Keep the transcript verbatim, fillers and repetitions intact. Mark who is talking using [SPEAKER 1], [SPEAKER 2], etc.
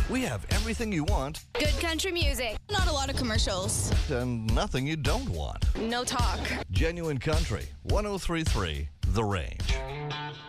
[SPEAKER 1] We have everything you want
[SPEAKER 2] Good country music.
[SPEAKER 3] Not a lot of commercials.
[SPEAKER 1] and nothing you don't want.
[SPEAKER 2] No talk.
[SPEAKER 1] Genuine Country, one oh three point three The Range.